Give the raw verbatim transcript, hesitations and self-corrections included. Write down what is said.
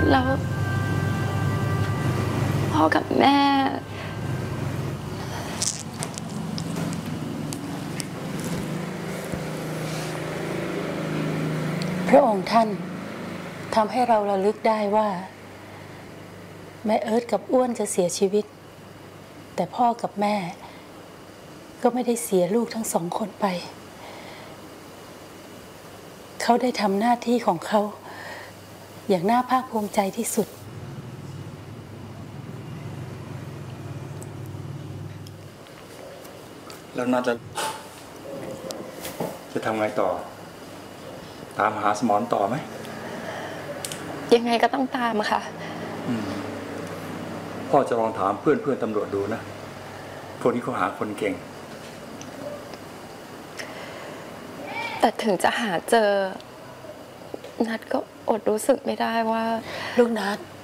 แล้วพ่อกับแม่พระองค์ท่านทำให้เราระลึกได้ว่าแม่เอิร์ธกับอ้วนจะเสียชีวิตแต่พ่อกับแม่ก็ไม่ได้เสียลูกทั้งสองคนไปเขาได้ทำหน้าที่ของเขาอย่างน่าภาคภูมิใจที่สุดแล้วน่าจะจะทำไงต่อตามหาสมรต่อไหมยังไงก็ต้องตามค่ะพ่อจะลองถามเพื่อนเพื่อนตำรวจดูนะพวกนี้เขาหาคนเก่งแต่ถึงจะหาเจอนัดก็อดรู้สึกไม่ได้ว่าลูกนัด